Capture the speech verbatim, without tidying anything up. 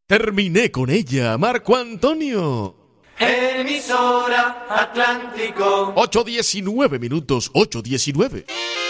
Terminé con ella, Marco Antonio. Emisora Atlántico. ocho diecinueve minutos, ocho diecinueve.